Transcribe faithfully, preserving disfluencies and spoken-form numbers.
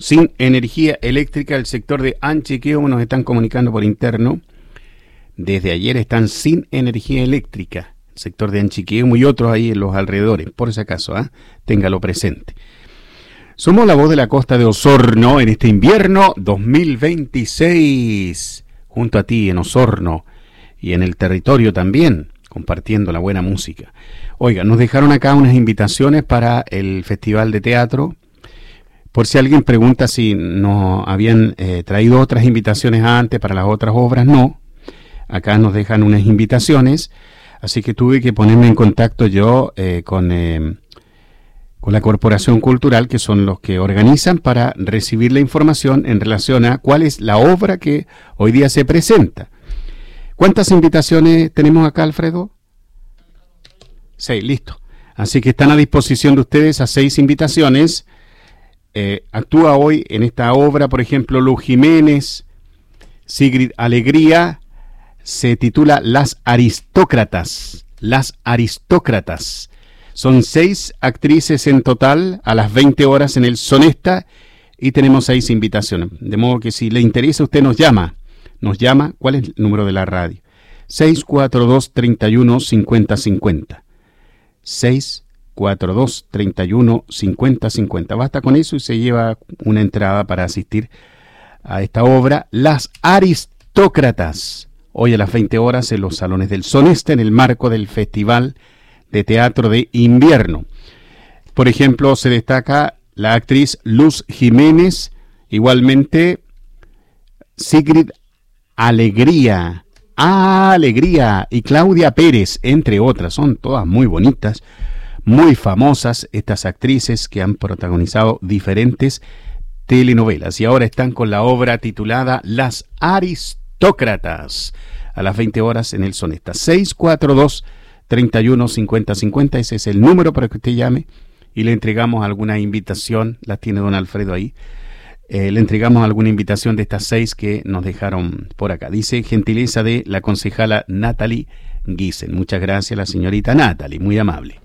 sin energía eléctrica. El sector de Anchiqueo nos están comunicando por interno. Desde ayer están sin energía eléctrica. El sector de Anchiqueo y otros ahí en los alrededores. Por si acaso, ¿eh? Téngalo presente. Somos la voz de la costa de Osorno en este invierno dos mil veintiséis. Junto a ti en Osorno y en el territorio también, compartiendo la buena música. Oiga, nos dejaron acá unas invitaciones para el Festival de Teatro. Por si alguien pregunta si nos habían eh, traído otras invitaciones antes para las otras obras, no. Acá nos dejan unas invitaciones, así que tuve que ponerme en contacto yo eh, con, eh, con la Corporación Cultural, que son los que organizan, para recibir la información en relación a cuál es la obra que hoy día se presenta. ¿Cuántas invitaciones tenemos acá, Alfredo? Seis, listo. Así que están a disposición de ustedes a seis invitaciones. Eh, actúa hoy en esta obra, por ejemplo, Luz Jiménez, Sigrid Alegría, se titula Las Aristócratas. Las Aristócratas. Son seis actrices en total a las veinte horas en el Sonesta y tenemos seis invitaciones. De modo que si le interesa, usted nos llama. Nos llama, ¿cuál es el número de la radio? seis cuatro dos, tres uno, cinco cero cinco cero. seis cuatro dos, tres uno, cinco cero cinco cero. Basta con eso y se lleva una entrada para asistir a esta obra, Las Aristócratas. Hoy a las veinte horas en los salones del Sonesta, en el marco del Festival de Teatro de Invierno. Por ejemplo, se destaca la actriz Luz Jiménez, igualmente Sigrid Alegría, ah, Alegría y Claudia Pérez, entre otras. Son todas muy bonitas, muy famosas estas actrices que han protagonizado diferentes telenovelas y ahora están con la obra titulada Las Aristócratas a las veinte horas en el Sonesta. seis cuatro dos, tres uno, cinco cero cinco cero, ese es el número para que usted llame y le entregamos alguna invitación. La tiene don Alfredo ahí. Eh, le entregamos alguna invitación de estas seis que nos dejaron por acá. Dice, gentileza de la concejala Natalie Giesen. Muchas gracias, la señorita Natalie, muy amable.